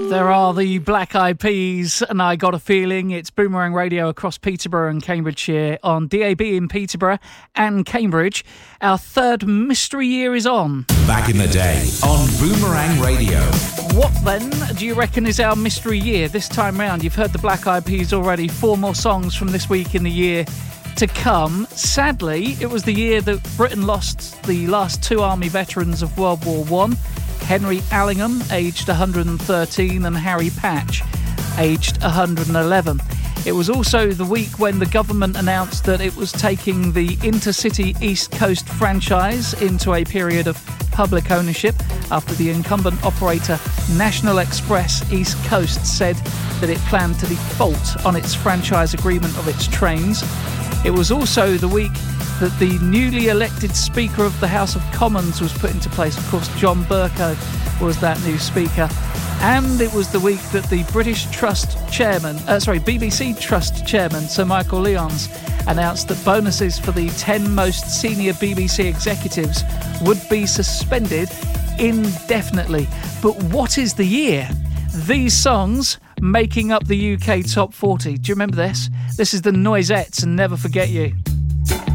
There are the Black Eyed Peas, and I Got a Feeling. It's Boomerang Radio across Peterborough and Cambridgeshire on DAB in Peterborough and Cambridge. Our third mystery year is on. Back in the day on Boomerang Radio. What then do you reckon is our mystery year this time round? You've heard the Black Eyed Peas already. 4 more songs from this week in the year to come. Sadly, it was the year that Britain lost the last 2 army veterans of World War I. Henry Allingham, aged 113, and Harry Patch, aged 111. It was also the week when the government announced that it was taking the Intercity East Coast franchise into a period of public ownership after the incumbent operator National Express East Coast said that it planned to default on its franchise agreement of its trains. It was also the week that the newly elected Speaker of the House of Commons was put into place. Of course, John Bercow was that new Speaker. And it was the week that the BBC Trust Chairman, Sir Michael Lyons, announced that bonuses for the 10 most senior BBC executives would be suspended indefinitely. But what is the year? These songs making up the UK Top 40. Do you remember this? This is the Noisettes and Never Forget You.